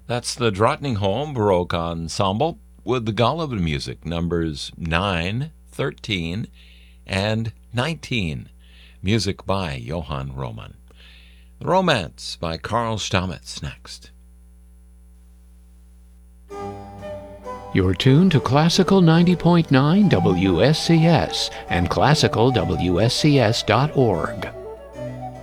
That's the Drottningholm Baroque Ensemble with the Gollivant music, numbers 9, 13, and 19. Music by Johann Roman. The Romance by Karl Stamitz next. You're tuned to Classical 90.9 WSCS and classicalwscs.org.